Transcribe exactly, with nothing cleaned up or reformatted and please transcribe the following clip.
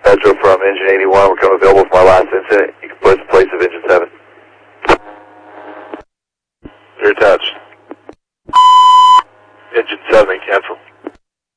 Metro from engine eighty-one, we're coming available from our last incident. You can put us in place of engine seven. You're attached.